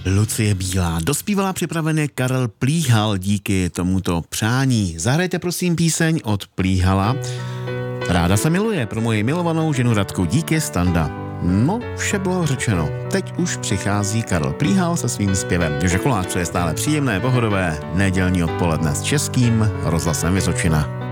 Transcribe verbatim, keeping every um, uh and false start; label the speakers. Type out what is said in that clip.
Speaker 1: Lucie Bílá. Dospívala, připravený Karel Plíhal díky tomuto přání. Zahrajte prosím píseň od Plíhala. Ráda se miluje pro moji milovanou ženu Radku. Díky, Standa. No, vše bylo řečeno. Teď už přichází Karel Plíhal se svým zpěvem. Joža Kolář přeje stále příjemné, pohodové nedělní odpoledne s Českým rozhlasem Vysočina.